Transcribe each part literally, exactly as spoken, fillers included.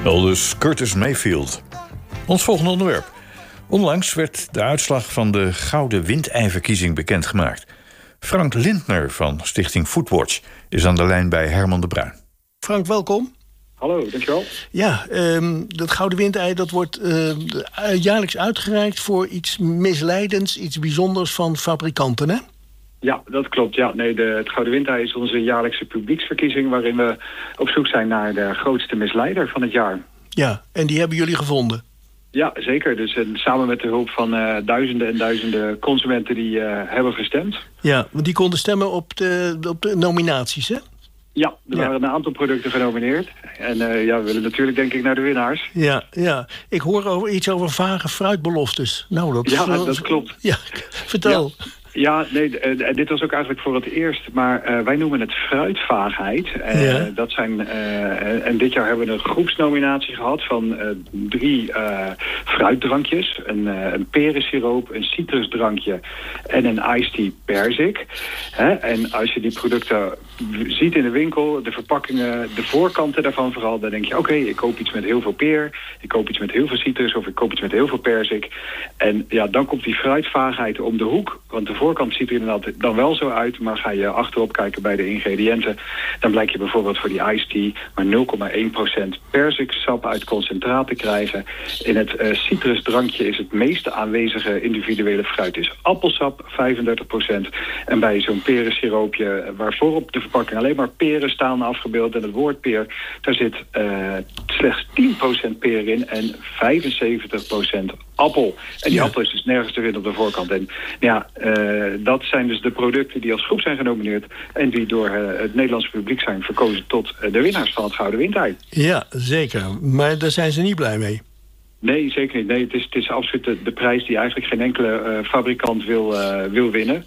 Aldus Curtis Mayfield. Ons volgende onderwerp. Onlangs werd de uitslag van de Gouden Windei-verkiezing bekendgemaakt. Frank Lindner van Stichting Foodwatch is aan de lijn bij Herman de Bruin. Frank, welkom. Hallo, dankjewel. Ja, um, dat Gouden Windei dat wordt uh, jaarlijks uitgereikt voor iets misleidends, iets bijzonders van fabrikanten, hè? Ja, dat klopt. Ja, nee, de, het Gouden Windei is onze jaarlijkse publieksverkiezing waarin we op zoek zijn naar de grootste misleider van het jaar. Ja, en die hebben jullie gevonden? Ja, zeker. Dus en samen met de hulp van uh, duizenden en duizenden consumenten die uh, hebben gestemd. Ja, want die konden stemmen op de, op de nominaties, hè? Ja, er waren ja. een aantal producten genomineerd. En uh, ja, we willen natuurlijk denk ik naar de winnaars. Ja, ja. Ik hoor over iets over vage fruitbeloftes. Nou, dat, ja, uh, dat klopt. Ja, vertel. Ja. Ja, nee, uh, dit was ook eigenlijk voor het eerst. Maar uh, wij noemen het fruitvaagheid. Uh, ja. Dat zijn, uh, en dit jaar hebben we een groepsnominatie gehad van uh, drie uh, fruitdrankjes. Een, uh, een perensiroop, een citrusdrankje en een iced tea perzik. Hè? En als je die producten ziet in de winkel, de verpakkingen, de voorkanten daarvan vooral, dan denk je, oké, okay, ik koop iets met heel veel peer, ik koop iets met heel veel citrus of ik koop iets met heel veel perzik. En ja, dan komt die fruitvaagheid om de hoek, want de voorkant ziet er inderdaad dan wel zo uit, maar ga je achterop kijken bij de ingrediënten, dan blijkt je bijvoorbeeld voor die iced tea maar nul komma één procent perziksap uit concentraat te krijgen. In het uh, citrusdrankje is het meeste aanwezige individuele fruit is appelsap, vijfendertig procent. En bij zo'n perensiroopje, waar voorop de verpakking alleen maar peren staan afgebeeld en het woord peer, daar zit uh, slechts tien procent peer in en vijfenzeventig procent appel. En die ja. appel is dus nergens te vinden op de voorkant. En ja, uh, dat zijn dus de producten die als groep zijn genomineerd en die door uh, het Nederlandse publiek zijn verkozen tot uh, de winnaars van het Gouden Windei. Ja, zeker. Maar daar zijn ze niet blij mee. Nee, zeker niet. Nee, het is, het is absoluut de, de prijs die eigenlijk geen enkele uh, fabrikant wil, uh, wil winnen.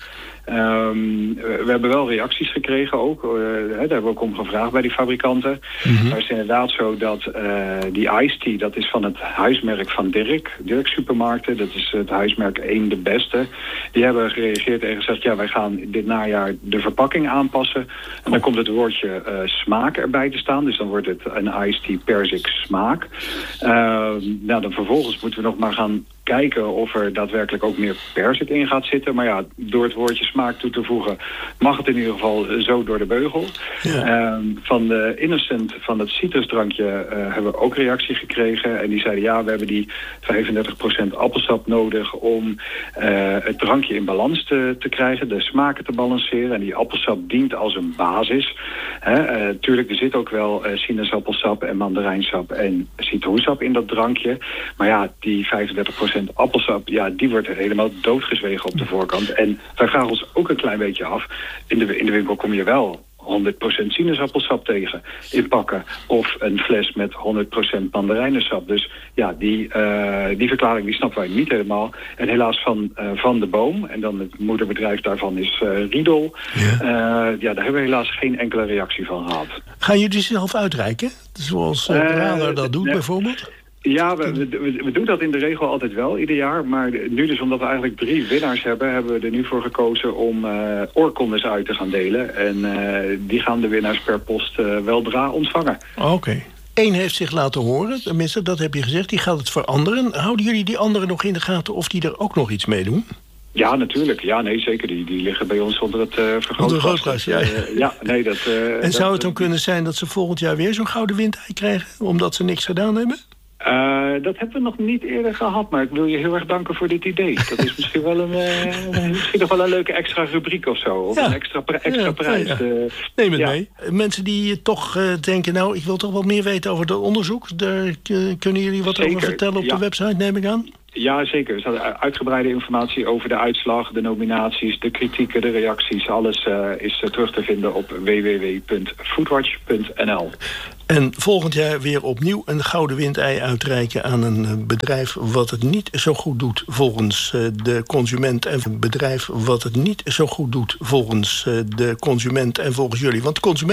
Um, we hebben wel reacties gekregen ook. Uh, daar hebben we ook om gevraagd bij die fabrikanten. Mm-hmm. Maar het is inderdaad zo dat uh, die iced tea, dat is van het huismerk van Dirk. Dirk Supermarkten, dat is het huismerk één de beste. Die hebben gereageerd en gezegd, ja, wij gaan dit najaar de verpakking aanpassen. En dan komt het woordje uh, smaak erbij te staan. Dus dan wordt het een iced tea perzik smaak. Uh, nou, dan vervolgens moeten we nog maar gaan kijken of er daadwerkelijk ook meer perzik in gaat zitten. Maar ja, door het woordje smaak toe te voegen, mag het in ieder geval zo door de beugel. Ja. Um, van de Innocent, van het citrusdrankje, uh, hebben we ook reactie gekregen. En die zeiden, ja, we hebben die vijfendertig procent appelsap nodig om uh, het drankje in balans te, te krijgen, de smaken te balanceren. En die appelsap dient als een basis. Hè? Uh, tuurlijk, er zit ook wel uh, sinaasappelsap en mandarijnsap en citroensap in dat drankje. Maar ja, die vijfendertig procent appelsap, ja, die wordt helemaal doodgezwegen op de voorkant. En wij vragen ons ook een klein beetje af. In de, in de winkel kom je wel honderd procent sinaasappelsap tegen in pakken. Of een fles met honderd procent mandarijnensap. Dus ja, die, uh, die verklaring die snappen wij niet helemaal. En helaas van, uh, van de boom. En dan het moederbedrijf daarvan is uh, Riedel. Ja. Uh, ja, daar hebben we helaas geen enkele reactie van gehad. Gaan jullie zelf uitreiken? Zoals uh, uh, Radar dat doet uh, bijvoorbeeld? Ja, we, we, we doen dat in de regel altijd wel, ieder jaar. Maar nu dus, omdat we eigenlijk drie winnaars hebben, hebben we er nu voor gekozen om uh, oorkondes uit te gaan delen. En uh, die gaan de winnaars per post uh, weldra ontvangen. Oké. Okay. Eén heeft zich laten horen, tenminste, dat heb je gezegd, die gaat het veranderen. Houden jullie die anderen nog in de gaten of die er ook nog iets mee doen? Ja, natuurlijk. Ja, nee, zeker. Die, die liggen bij ons onder het uh, vergrootglas. Ja, ja. Uh, ja, nee, dat... Uh, en zou dat, het dan kunnen zijn dat ze volgend jaar weer zo'n Gouden Windei krijgen, omdat ze niks gedaan hebben? Uh, dat hebben we nog niet eerder gehad, maar ik wil je heel erg danken voor dit idee. Dat is misschien wel een, uh, misschien nog wel een leuke extra rubriek of zo. Of ja. een extra, extra ja, prijs. Ja, ja. Uh, Neem het ja. mee. Mensen die toch uh, denken, nou, ik wil toch wat meer weten over dat onderzoek. Daar uh, kunnen jullie wat Zeker. over vertellen op ja. de website, neem ik aan? Ja, zeker. Er staat uitgebreide informatie over de uitslag, de nominaties, de kritieken, de reacties. Alles uh, is uh, terug te vinden op w w w punt foodwatch punt n l. En volgend jaar weer opnieuw een Gouden Windei uitreiken aan een bedrijf wat het niet zo goed doet volgens de consument. En een bedrijf wat het niet zo goed doet volgens de consument en volgens jullie. Want de consument